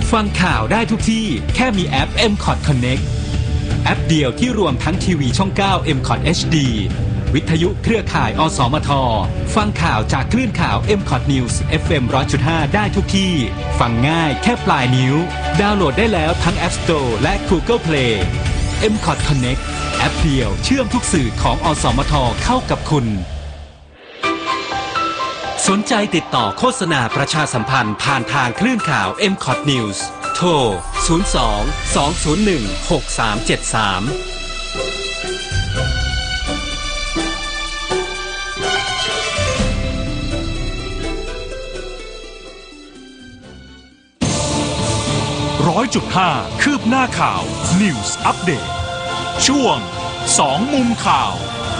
ฟังข่าวได้ทุกที่แค่มีแอป MCOT Connect แอปเดียวที่รวมทั้งทีวีช่อง 9 MCOT HD วิทยุเครือข่ายอสมทฟังข่าวจากคลื่นข่าว MCOT News FM 100.5 ได้ทุกที่ฟังง่ายแค่ปลายนิ้วดาวน์โหลดได้แล้วทั้ง App Store และ Google Play MCOT Connect แอปเดียวเชื่อมทุกสื่อของอสมทเข้ากับคุณสนใจติดต่อโฆษณาประชาสัมพันธ์ผ่านทางคลื่นข่าว MCOT News โทร 100.5 คืบหน้าข่าว News Update ช่วง2มุมข่าว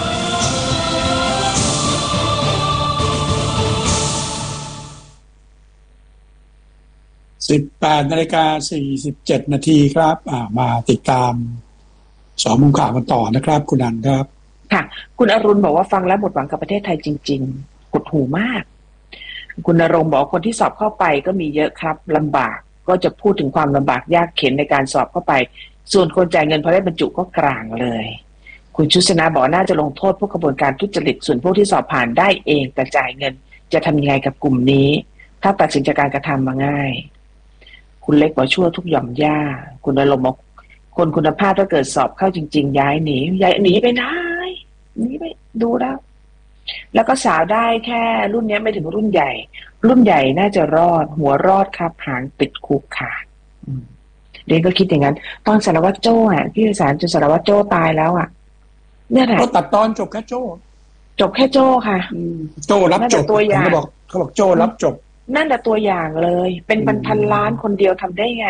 18:47 นาทีครับมาติดตาม2มุมข่าวกันต่อนะครับคุณอันครับค่ะคุณอรุณบอกว่าฟังแล้วหมดหวังกับประเทศไทยจริงๆหดหู่มากคุณณรงค์บอกคนที่สอบเข้าไปก็มีเยอะครับลำบากก็จะพูดถึงความลำบากยากเข็ญในการสอบเข้าไปส่วนคนจ่ายเงินพอได้บรรจุก็กลางเลยคุณชุสนาบอกน่าจะลงโทษพวกกระบวนการทุจริตส่วนพวกที่สอบผ่านได้เองแต่จ่ายเงินจะทำยังไงกับกลุ่มนี้ถ้าตัดสินจากการกระทำมาง่ายคุณเล็กบอกชั่วทุกหย่อมย่าคุณอารมณ์บอกคนคุณภาพถ้าเกิดสอบเข้าจริงๆย้ายหนีไปไหนหนีไปดูแล้วก็สาวได้แค่รุ่นนี้ไม่ถึงรุ่นใหญ่น่าจะรอดหัวรอดครับหางติดคุกขาดเด็กก็คิดอย่างนั้นตอนสารวัตรโจ้พี่สารจนสารวัตรโจ้ตายแล้วเนี่ยแหละก็ตัดตอนจบแค่โจ้ค่ะโจ้รับจบตัวอย่างเขาบอกโจ้รับจบนั่นแหละตัวอย่างเลยเป็นพันล้านคนเดียวทำได้ไง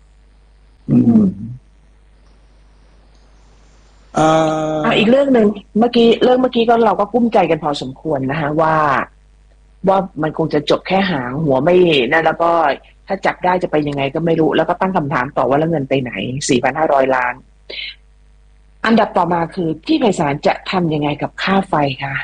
อีกเรื่องหนึ่งเมื่อกี้ก็เราก็กุ้มใจกันพอสมควรนะคะว่ามันคงจะจบแค่หางหัวไม่นั่นแล้วก็ถ้าจับได้จะไปยังไงก็ไม่รู้แล้วก็ตั้งคำถามต่อว่าแล้วเงินไปไหน 4,500 ล้านอันดับต่อมาคือที่ไพศาลจะทำยังไงกับค่าไฟคะ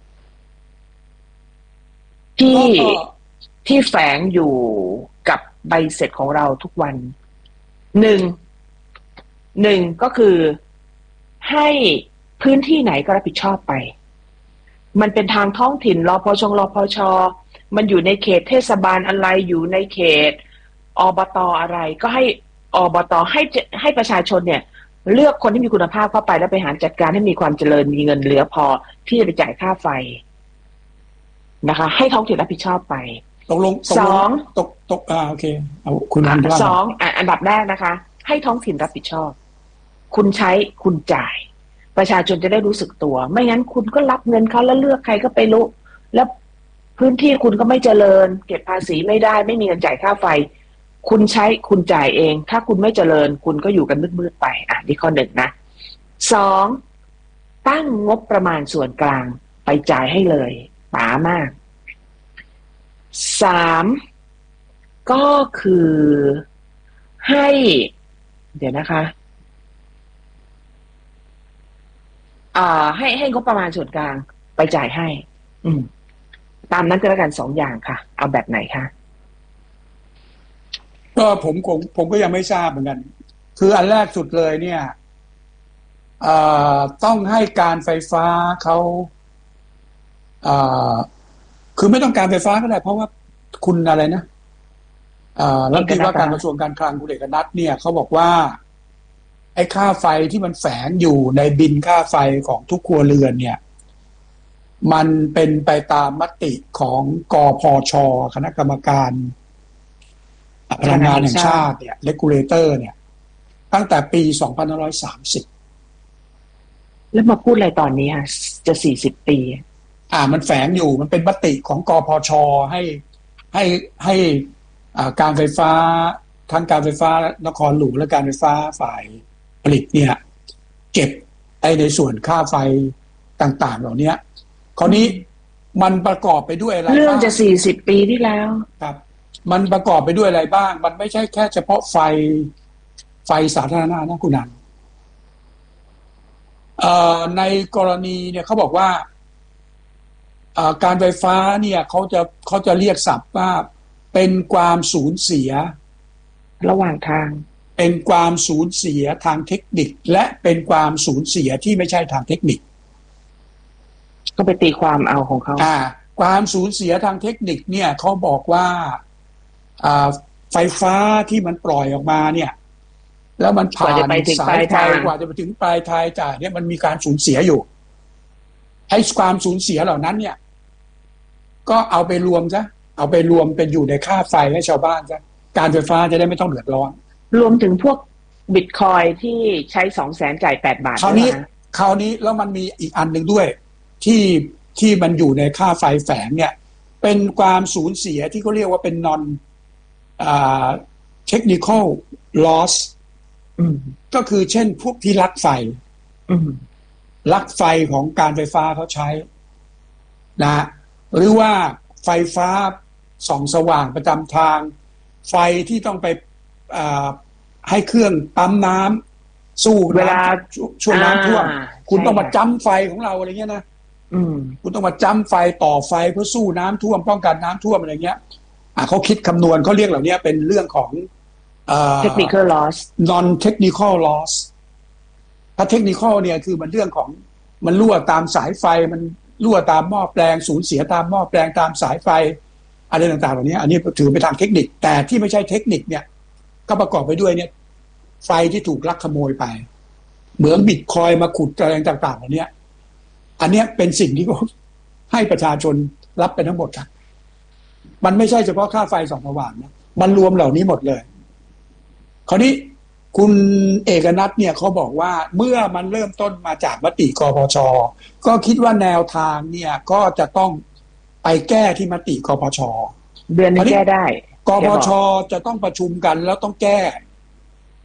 ที่แฝงอยู่กับใบเสร็จของเราทุกวันหนึ่งก็คือให้พื้นที่ไหนก็รับผิดชอบไปมันเป็นทางท้องถิ่นรพชมันอยู่ในเขตเทศบาลอะไรอยู่ในเขตอบตอะไรก็ให้อบตให้ประชาชนเนี่ยเลือกคนที่มีคุณภาพเข้าไปแล้วไปหาจัดการให้มีความเจริญมีเงินเหลือพอที่จะไปจ่ายค่าไฟนะคะให้ท้องถิ่นรับผิดชอบไปตกลงโอเคเอาคุณอันว่าอันดับแรกนะคะให้ท้องถิ่นรับผิดชอบคุณใช้คุณจ่ายประชาชนจะได้รู้สึกตัวไม่งั้นคุณก็รับเงินเขาแล้วเลือกใครก็ไปรู้แล้วพื้นที่คุณก็ไม่เจริญเก็บภาษีไม่ได้ไม่มีเงินจ่ายค่าไฟคุณใช้คุณจ่ายเองถ้าคุณไม่เจริญคุณก็อยู่กันมืดๆไปนี่ข้อ 1นะ2ตั้งงบประมาณส่วนกลางไปจ่ายให้เลยป๋ามาก3ก็คือให้เดี๋ยวนะคะให้งบประมาณส่วนกลางไปจ่ายให้ตามนั้นก็แล้วกัน2อย่างค่ะเอาแบบไหนคะก็ผมก็ยังไม่ทราบเหมือนกันคืออันแรกสุดเลยเนี่ยต้องให้การไฟฟ้าเขาคือไม่ต้องการไฟฟ้าก็ได้เพราะว่าคุณอะไรนะรัฐมนตรีว่าการกระทรวงการคลังคุณเอกนัทเนี่ยเขาบอกว่าไอ้ค่าไฟที่มันแฝงอยู่ในบินค่าไฟของทุกครัวเรือนเนี่ยมันเป็นไปตามมติของกพช.คณะกรรมการพลังงานแห่งชาติเนี่ย regulator เนี่ยตั้งแต่ปี 2530 แล้วมาพูดอะไรตอนนี้ฮะจะ40 ปีมันแฝงอยู่มันเป็นมติของกพช.ให้การไฟฟ้าทั้งการไฟฟ้านครหลวงและการไฟฟ้าฝ่ายผลิตเนี่ยเก็บในส่วนค่าไฟต่างๆเหล่านี้คราวนี้มันประกอบไปด้วยอะไรบ้างเรื่องจะ40 ปีที่แล้วครับมันประกอบไปด้วยอะไรบ้างมันไม่ใช่แค่เฉพาะไฟสาธารณะนะคุณนันในกรณีเนี่ยเขาบอกว่าการไฟฟ้าเนี่ยเขาจะเรียกศัพท์ว่าเป็นความสูญเสียระหว่างทางเป็นความสูญเสียทางเทคนิคและเป็นความสูญเสียที่ไม่ใช่ทางเทคนิคก็ไปตีความเอาของเขาความสูญเสียทางเทคนิคเนี่ยเขาบอกว่าไฟฟ้าที่มันปล่อยออกมาเนี่ยแล้วมันผ่านสายไฟกว่าจะไปถึงปลายทางจ่ายเนี่ยมันมีการสูญเสียอยู่ไอ้ความสูญเสียเหล่านั้นเนี่ยก็เอาไปรวมซะเอาไปรวมเป็นอยู่ในค่าไฟให้ชาวบ้านซะการไฟฟ้าจะได้ไม่ต้องเดือดร้อนรวมถึงพวกบิตคอยที่ใช้200,000จ่าย8 บาทคราวนี้แล้วมันมีอีกอันหนึ่งด้วยที่มันอยู่ในค่าไฟแฝงเนี่ยเป็นความสูญเสียที่เขาเรียกว่าเป็น non technical loss ก็คือเช่นพวกที่ลักไฟลักไฟของการไฟฟ้าเขาใช้นะหรือว่าไฟฟ้าส่องสว่างประจำทางไฟที่ต้องไปให้เครื่องปั๊มน้ำสู้เวลาช่วยน้ำท่วมคุณต้องมาจ้ำไฟของเราอะไรเงี้ยนะคุณต้องมาจ้ำไฟต่อไฟเพื่อสู้น้ำท่วมป้องกันน้ำท่วมอะไรเงี้ยเขาคิดคำนวณเขาเรียกเหล่านี้เป็นเรื่องของ technical loss non technical loss ถ้า technical เนี่ยคือมันเรื่องของมันรั่วตามสายไฟมันรั่วตามหม้อแปลงสูญเสียตามหม้อแปลงตามสายไฟอะไรต่างๆเหล่านี้อันนี้ถือเป็นทางเทคนิคแต่ที่ไม่ใช่เทคนิคเนี่ยก็ประกอบไปด้วยเนี่ยไฟที่ถูกลักขโมยไปเหมือนบิตคอยมาขุดอะไรต่างๆเหล่านี้อันนี้เป็นสิ่งที่ให้ประชาชนรับไปทั้งหมดครับมันไม่ใช่เฉพาะค่าไฟส่องสว่างนะมันรวมเหล่านี้หมดเลยคราวนี้คุณเอกนัทเนี่ยเขาบอกว่าเมื่อมันเริ่มต้นมาจากมติกปช.ก็คิดว่าแนวทางเนี่ยก็จะต้องไปแก้ที่มติกปช. เดือนนี้แก้ได้กปช.จะต้องประชุมกันแล้วต้องแก้